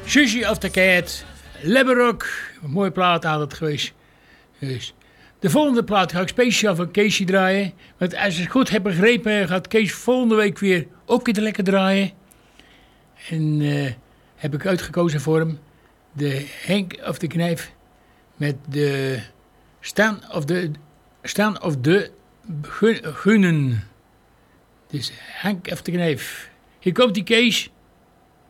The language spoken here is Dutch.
Susie of the Cat, Lebberok, een mooie plaat altijd geweest. Dus de volgende plaat ga ik speciaal voor Keesje draaien. Want als ik het goed heb begrepen, gaat Kees volgende week weer ook weer lekker draaien. En heb ik uitgekozen voor hem de Henk of de Knijf met de Staan of de Gunnen. Dus Henk of de Knijf. Hier komt die Kees.